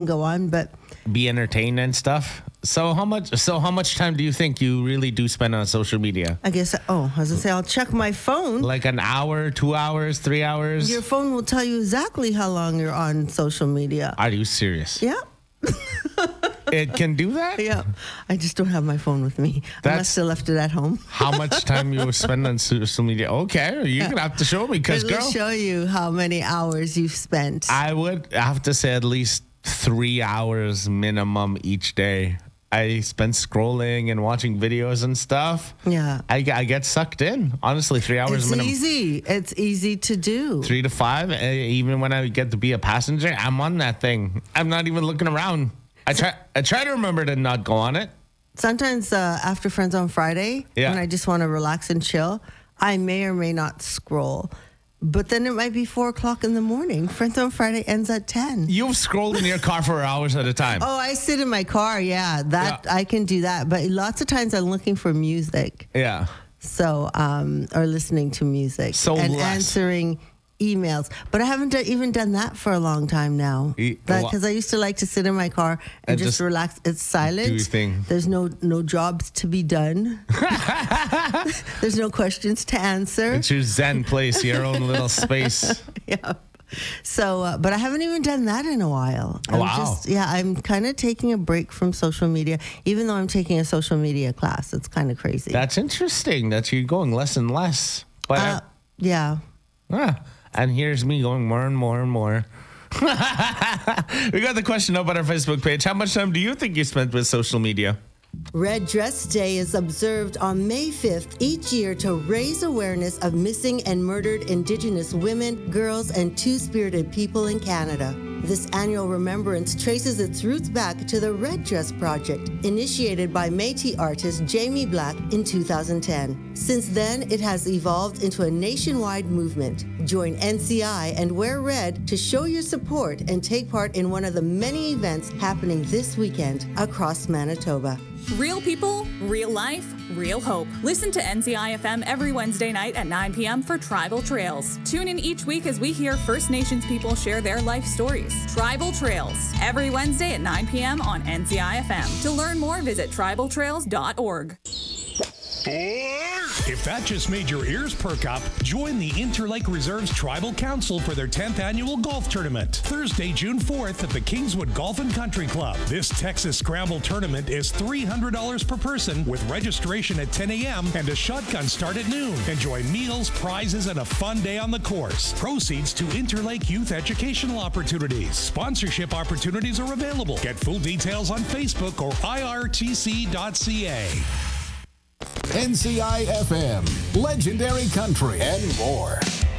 go on, but be entertained and stuff. So how much time do you think you really do spend on social media? I guess, I was going to say, I'll check my phone. Like an hour, 2 hours, 3 hours? Your phone will tell you exactly how long you're on social media. Are you serious? Yeah. It can do that? Yeah. I just don't have my phone with me. I must have left it at home. How much time you spend on social media? Okay, you're going to have to show me because, girl. It'll show you how many hours you've spent. I would have to say at least 3 hours minimum each day. I spend scrolling and watching videos and stuff. Yeah. I get sucked in. Honestly, 3 hours minimum. It's easy to do. 3 to 5. Even when I get to be a passenger, I'm on that thing. I'm not even looking around. I try to remember to not go on it. Sometimes after Friends on Friday, when I just want to relax and chill, I may or may not scroll. But then it might be 4 o'clock in the morning. Friends on Friday ends at 10. You've scrolled in your car for hours at a time. Oh, I sit in my car. Yeah, I can do that. But lots of times I'm looking for music. Yeah. So, or listening to music. Answering emails. But I haven't even done that for a long time now. Because I used to like to sit in my car and just relax. It's silent. Do your thing. There's no jobs to be done. There's no questions to answer. It's your zen place, your own little space. Yeah. So, but I haven't even done that in a while. I'm kind of taking a break from social media, even though I'm taking a social media class. It's kind of crazy. That's interesting that you're going less and less. But yeah. And here's me going more and more and more. We got the question up on our Facebook page. How much time do you think you spent with social media? Red Dress Day is observed on May 5th each year to raise awareness of missing and murdered Indigenous women, girls, and two-spirited people in Canada. This annual remembrance traces its roots back to the Red Dress Project, initiated by Métis artist Jamie Black in 2010. Since then, it has evolved into a nationwide movement. Join NCI and Wear Red to show your support and take part in one of the many events happening this weekend across Manitoba. Real people, real life, real hope. Listen to NCI FM every Wednesday night at 9 p.m. for Tribal Trails. Tune in each week as we hear First Nations people share their life stories. Tribal Trails, every Wednesday at 9 p.m. on NCI FM. To learn more, visit tribaltrails.org. If that just made your ears perk up, join the Interlake Reserves Tribal Council for their 10th annual golf tournament, Thursday, June 4th at the Kingswood Golf and Country Club. This Texas Scramble tournament is $300 per person with registration at 10 a.m. and a shotgun start at noon. Enjoy meals, prizes, and a fun day on the course. Proceeds to Interlake Youth Educational Opportunities. Sponsorship opportunities are available. Get full details on Facebook or irtc.ca. NCI FM, Legendary Country, and more.